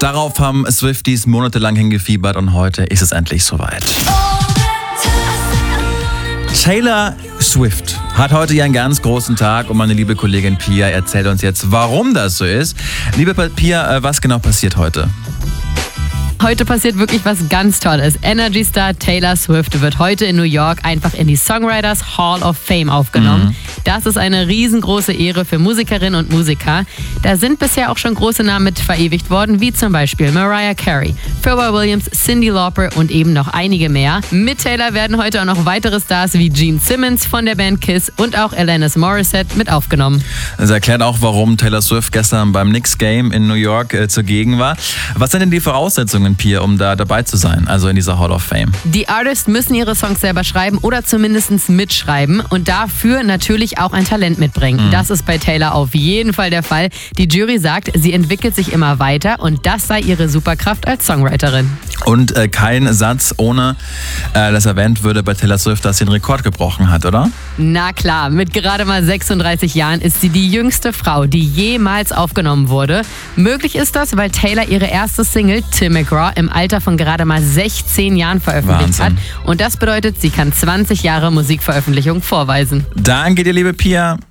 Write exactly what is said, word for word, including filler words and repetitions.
Darauf haben Swifties monatelang hingefiebert und heute ist es endlich soweit. Taylor Swift hat heute ihren ganz großen Tag und meine liebe Kollegin Pia erzählt uns jetzt, warum das so ist. Liebe Pia, was genau passiert heute? Heute passiert wirklich was ganz Tolles. Energy-Star Taylor Swift wird heute in New York einfach in die Songwriters Hall of Fame aufgenommen. Mhm. Das ist eine riesengroße Ehre für Musikerinnen und Musiker. Da sind bisher auch schon große Namen mit verewigt worden, wie zum Beispiel Mariah Carey, Pharrell Williams, Cyndi Lauper und eben noch einige mehr. Mit Taylor werden heute auch noch weitere Stars wie Gene Simmons von der Band Kiss und auch Alanis Morissette mit aufgenommen. Das erklärt auch, warum Taylor Swift gestern beim Knicks Game in New York äh, zugegen war. Was sind denn die Voraussetzungen, Pia, um da dabei zu sein, also in dieser Hall of Fame? Die Artists müssen ihre Songs selber schreiben oder zumindest mitschreiben und dafür natürlich auch ein Talent mitbringen. Mhm. Das ist bei Taylor auf jeden Fall der Fall. Die Jury sagt, sie entwickelt sich immer weiter und das sei ihre Superkraft als Songwriterin. Und äh, kein Satz ohne, äh, das erwähnt würde bei Taylor Swift, dass sie den Rekord gebrochen hat, oder? Na klar, mit gerade mal sechsunddreißig Jahren ist sie die jüngste Frau, die jemals aufgenommen wurde. Möglich ist das, weil Taylor ihre erste Single, Tim McGraw, im Alter von gerade mal sechzehn Jahren veröffentlicht Wahnsinn. hat. Und das bedeutet, sie kann zwanzig Jahre Musikveröffentlichung vorweisen. Danke dir, liebe Pia.